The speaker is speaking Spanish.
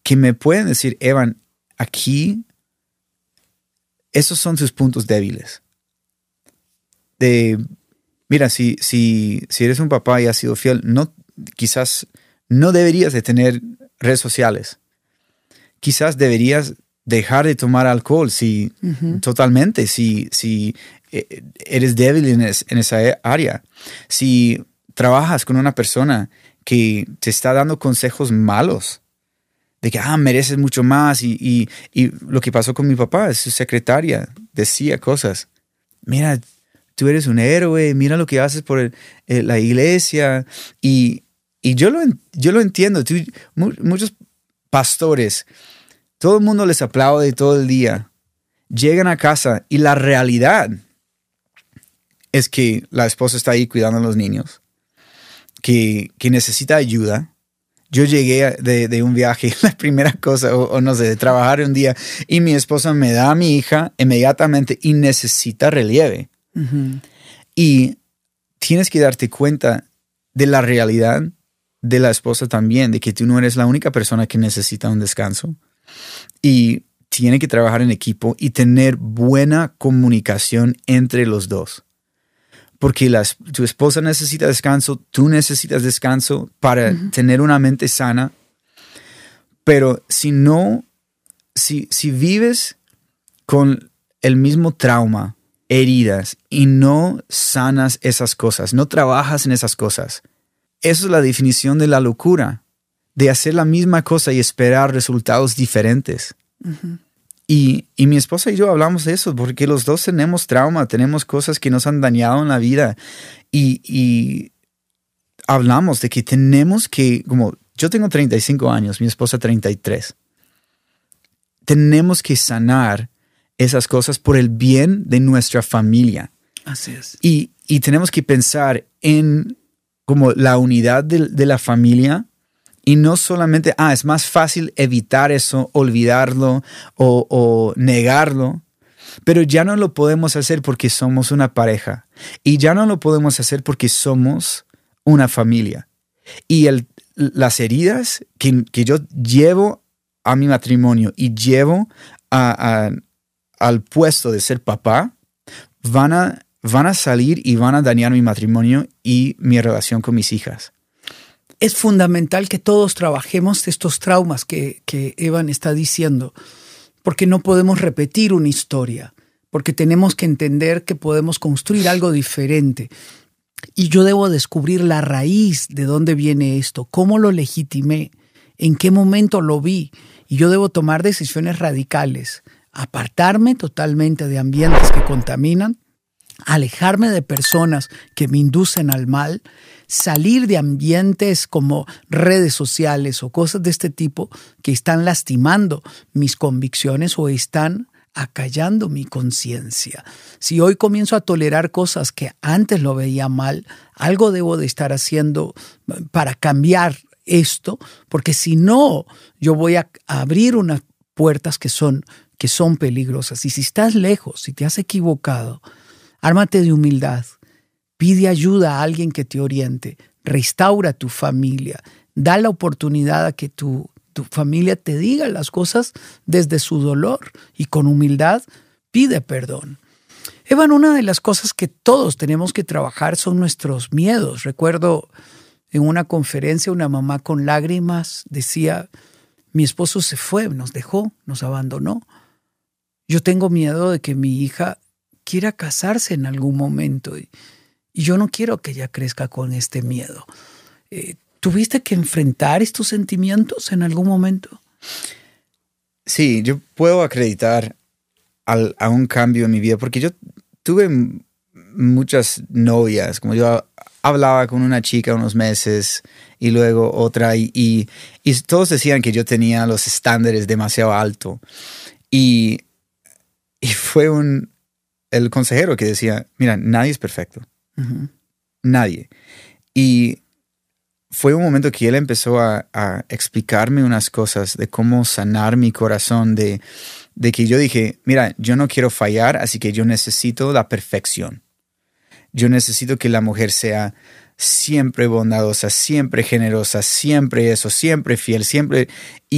que me pueden decir, Evan, aquí, esos son tus puntos débiles. Mira, si eres un papá y has sido fiel, quizás no deberías de tener redes sociales. Quizás deberías dejar de tomar alcohol totalmente, si eres débil en esa área. Si trabajas con una persona que te está dando consejos malos, de que mereces mucho más, y lo que pasó con mi papá, su secretaria decía cosas. Mira, tú eres un héroe, mira lo que haces por la iglesia. Y yo lo entiendo. Muchos pastores, todo el mundo les aplaude todo el día. Llegan a casa y la realidad es que la esposa está ahí cuidando a los niños, que necesita ayuda. Yo llegué de un viaje, la primera cosa, o no sé, de trabajar un día, y mi esposa me da a mi hija inmediatamente y necesita relieve. Uh-huh. Y tienes que darte cuenta de la realidad de la esposa también, de que tú no eres la única persona que necesita un descanso. Y tiene que trabajar en equipo y tener buena comunicación entre los dos. Porque tu esposa necesita descanso, tú necesitas descanso para tener una mente sana. Pero si vives con el mismo trauma, heridas, y no sanas esas cosas, no trabajas en esas cosas, eso es la definición de la locura, de hacer la misma cosa y esperar resultados diferentes. Uh-huh. Y mi esposa y yo hablamos de eso porque los dos tenemos trauma, tenemos cosas que nos han dañado en la vida. Y hablamos de que tenemos que, como yo tengo 35 años, mi esposa 33. Tenemos que sanar esas cosas por el bien de nuestra familia. Así es. Y tenemos que pensar en como la unidad de la familia. Y no solamente, es más fácil evitar eso, olvidarlo o negarlo, pero ya no lo podemos hacer porque somos una pareja. Y ya no lo podemos hacer porque somos una familia. Y las heridas que yo llevo a mi matrimonio y llevo al puesto de ser papá, van a salir y van a dañar mi matrimonio y mi relación con mis hijas. Es fundamental que todos trabajemos estos traumas que Evan está diciendo, porque no podemos repetir una historia, porque tenemos que entender que podemos construir algo diferente. Y yo debo descubrir la raíz de dónde viene esto, cómo lo legitimé, en qué momento lo vi. Y yo debo tomar decisiones radicales, apartarme totalmente de ambientes que contaminan, alejarme de personas que me inducen al mal, salir de ambientes como redes sociales o cosas de este tipo que están lastimando mis convicciones o están acallando mi conciencia. Si hoy comienzo a tolerar cosas que antes lo veía mal, algo debo de estar haciendo para cambiar esto, porque si no, yo voy a abrir unas puertas que son peligrosas. Y si estás lejos, si te has equivocado, ármate de humildad. Pide ayuda a alguien que te oriente. Restaura tu familia. Da la oportunidad a que tu familia te diga las cosas desde su dolor. Y con humildad pide perdón. Evan, una de las cosas que todos tenemos que trabajar son nuestros miedos. Recuerdo en una conferencia una mamá con lágrimas decía, mi esposo se fue, nos dejó, nos abandonó. Yo tengo miedo de que mi hija quiera casarse en algún momento y yo no quiero que ella crezca con este miedo. ¿Tuviste que enfrentar estos sentimientos en algún momento? Sí, yo puedo acreditar a un cambio en mi vida porque yo tuve muchas novias. Como yo hablaba con una chica unos meses y luego otra y todos decían que yo tenía los estándares demasiado alto. Y fue el consejero que decía, mira, nadie es perfecto. Uh-huh. Nadie. Y fue un momento que él empezó a explicarme unas cosas de cómo sanar mi corazón, de que yo dije, mira, yo no quiero fallar, así que yo necesito la perfección. Yo necesito que la mujer sea siempre bondadosa, siempre generosa, siempre eso, siempre fiel, siempre.